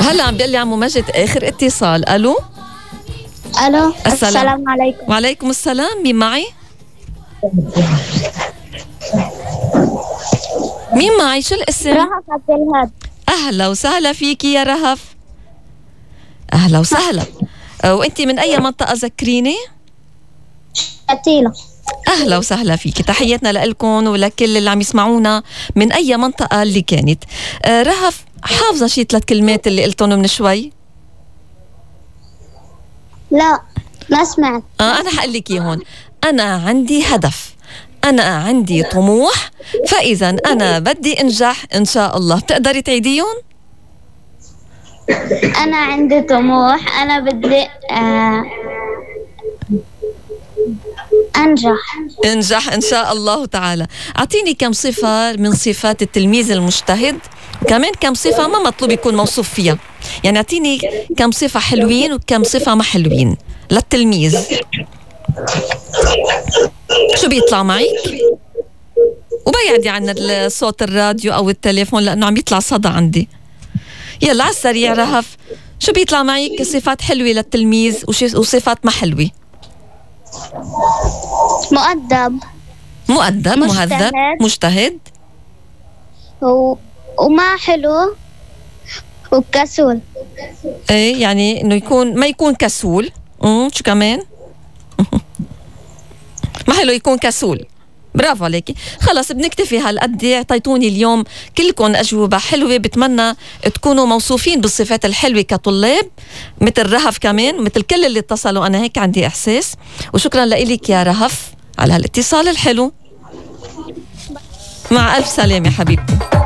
هلا عم بيقول لي عمو مجد آخر اتصال. ألو السلام عليكم. وعليكم السلام. مين معي؟ مين معي؟ شو الاسم؟ رهف عبد الهادي. أهلا وسهلا فيكي يا رهف. أهلا وسهلا. وأنت من أي منطقة ذكريني؟ شتيلة. أهلا وسهلا فيكي، تحياتنا لكم ولكل اللي عم يسمعونا من أي منطقة اللي كانت. رهف، حافظة شي 3 كلمات اللي قلتهم من شوي؟ لا ما سمعت. أنا حقول لك هون. أنا عندي هدف، أنا عندي طموح، فإذا أنا بدي أنجح إن شاء الله. بتقدري تعيديهم؟ أنا عندي طموح، أنا بدي أنجح إن شاء الله تعالى. أعطيني كم صفة من صفات التلميذ المجتهد، وكمان كم صفة ما مطلوب يكون موصوف فيها. يعني أعطيني كم صفة حلوين وكم صفة ما حلوين للتلميذ. شو بيطلع معك؟ وبيعدي عن صوت الراديو أو التليفون لأنه عم يطلع صدى عندي. يلا على السريع رهف، شو بيطلع معك صفات حلوة للتلميذ وصفات ما حلوة؟ مؤدب، مهذب، مجتهد، وما حلو، وكسول. ايه يعني انه ما يكون كسول. شو كمان؟ ما حلو يكون كسول. برافو عليكي. خلص بنكتفي هالقد. اعطيتوني اليوم كلكم أجوبة حلوة، بتمنى تكونوا موصوفين بالصفات الحلوة كطلاب مثل رهف، كمان مثل كل اللي اتصلوا. أنا هيك عندي إحساس. وشكرا لإلك يا رهف على هالاتصال الحلو. مع ألف سلامة حبيبتي.